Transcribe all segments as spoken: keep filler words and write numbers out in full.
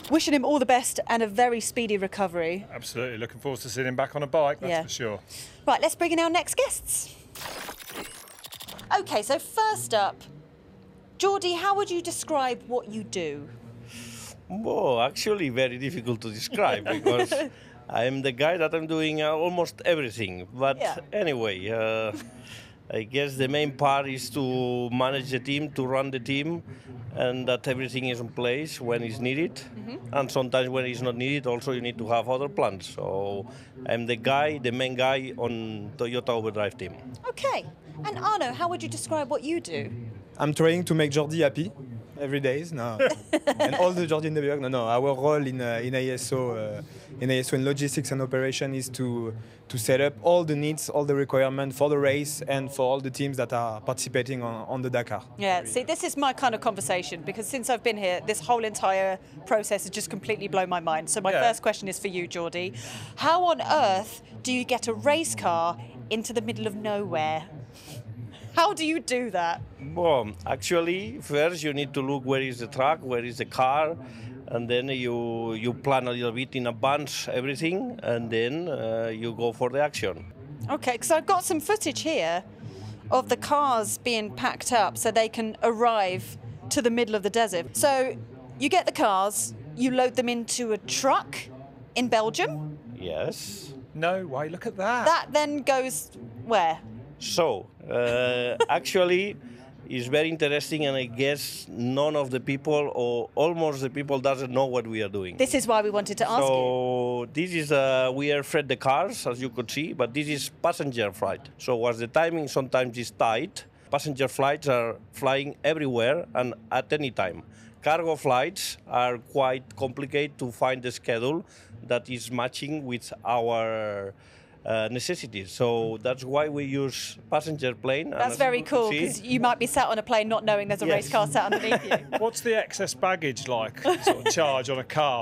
Wishing him all the best and a very speedy recovery. Absolutely. Looking forward to seeing him back on a bike, that's Yeah. for sure. Right, let's bring in our next guests. Okay, so first up, Geordie, how would you describe what you do? Well, actually, very difficult to describe because I'm the guy that I'm doing uh, almost everything. But Yeah. anyway, uh, I guess the main part is to manage the team, to run the team, and that everything is in place when it's needed. Mm-hmm. And sometimes when it's not needed, also you need to have other plans. So I'm the guy, the main guy on Toyota Overdrive team. Okay, and Arno, how would you describe what you do? I'm trying to make Jordi happy every day. No, and all the Jordi in the work. No, no. Our role in uh, in I S O, uh, in I S O in logistics and operation is to to set up all the needs, all the requirements for the race and for all the teams that are participating on, on the Dakar. Yeah, see, this is my kind of conversation because since I've been here, this whole entire process has just completely blown my mind. So my Yeah. first question is for you, Geordie. How on earth do you get a race car into the middle of nowhere? How do you do that? Well, actually, first you need to look where is the truck, where is the car, and then you you plan a little bit in advance everything, and then uh, you go for the action. Okay, because I've got some footage here of the cars being packed up so they can arrive to the middle of the desert. So you get the cars, you load them into a truck in Belgium. Yes. No way, look at that. That then goes where? So, uh, actually, it's very interesting, and I guess none of the people, or almost the people, doesn't know what we are doing. This is why we wanted to ask you. So this is uh, we are freight the cars, as you could see, but this is passenger flight. So as the timing sometimes is tight, passenger flights are flying everywhere and at any time. Cargo flights are quite complicated to find the schedule that is matching with our uh, necessities. So that's why we use passenger plane. That's very cool, because you might be sat on a plane not knowing there's a Yes. race car sat underneath you. What's the excess baggage like, sort of charge on a car?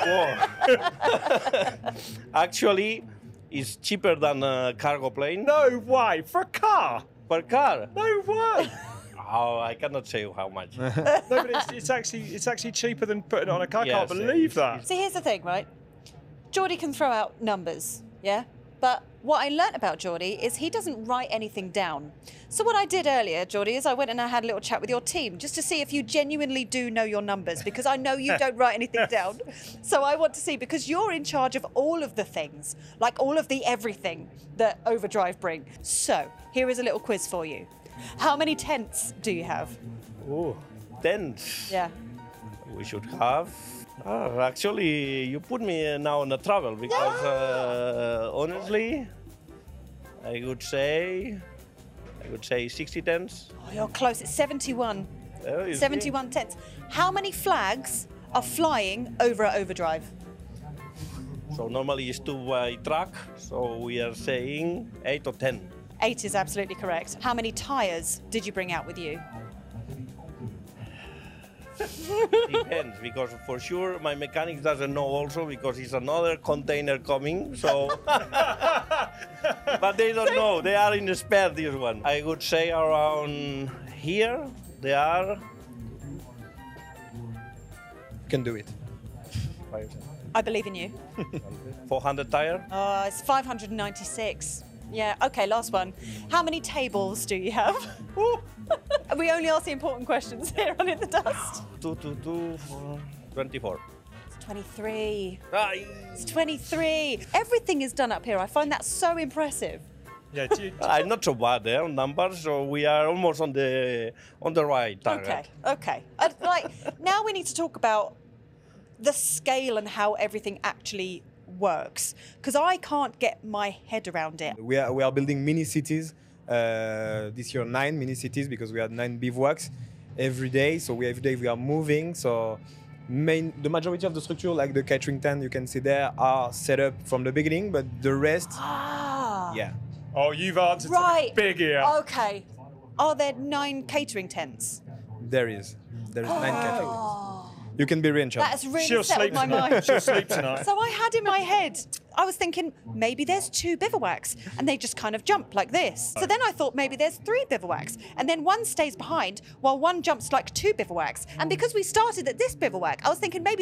Actually, it's cheaper than a cargo plane. No way, for a car? Per car. No way. Oh, I cannot say how much. No, but it's, it's actually it's actually cheaper than putting it on a car. I Yes, can't believe that. See, here's the thing, right? Geordie can throw out numbers, yeah? But what I learnt about Geordie is he doesn't write anything down. So what I did earlier, Geordie, is I went and I had a little chat with your team just to see if you genuinely do know your numbers, because I know you don't write anything down. So I want to see, because you're in charge of all of the things, like all of the everything that Overdrive bring. So here is a little quiz for you. How many tents do you have? Oh, tents. Yeah. We should have. Ah, actually, you put me now on a travel because uh, honestly, I would say, I would say sixty tents. Oh, you're close. It's seventy-one. Oh, you see? seventy-one tents. How many flags are flying over at Overdrive? So normally it's two by truck. So we are saying eight or ten. Eight is absolutely correct. How many tyres did you bring out with you? Depends, because for sure my mechanic doesn't know also, because it's another container coming. So, but they don't know. They are in the spare, this one. I would say around here they are. You can do it. I believe in you. four hundred tire. Oh, it's five hundred ninety-six. Yeah, okay, last one. How many tables do you have? We only ask the important questions here on In the Dust. Two, two, two, four, twenty-four. It's twenty-three. Aye. It's twenty-three. Everything is done up here. I find that so impressive. Yeah, do you, I'm not so bad there on numbers, so we are almost on the on the right target. Okay, okay. I'd like, now we need to talk about the scale and how everything actually works, because I can't get my head around it. We are we are building mini cities. Uh, this year, nine mini cities, because we had nine bivouacs every day. So we every day we are moving. So main the majority of the structure, like the catering tent you can see there, are set up from the beginning, but the rest, Ah. yeah. oh, you've answered Right. something big here. Okay. Are there nine catering tents? There is. There is nine catering tents. You can be re in charge. That has really She'll settled sleep my tonight. mind. She'll sleep tonight. So I had in my head, I was thinking maybe there's two bivouacs and they just kind of jump like this. So then I thought maybe there's three bivouacs and then one stays behind while one jumps like two bivouacs. And because we started at this bivouac, I was thinking maybe